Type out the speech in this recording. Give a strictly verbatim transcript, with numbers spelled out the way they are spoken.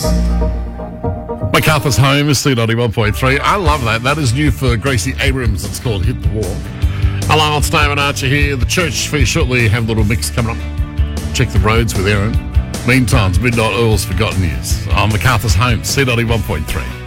MacArthur's Home is C ninety-one point three. I love that. That is new for Gracie Abrams. It's called Hit the Wall. Hello, it's David Archer here. The church for you shortly. Have a little mix coming up. Check the roads with Aaron. Meantime, it's Midnight Oil's Forgotten Years on MacArthur's Home, C ninety-one point three.